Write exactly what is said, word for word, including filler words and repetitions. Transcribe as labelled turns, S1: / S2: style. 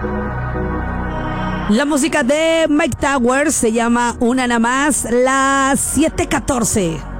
S1: La música de Mike Towers se llama Una nada más, las siete catorce.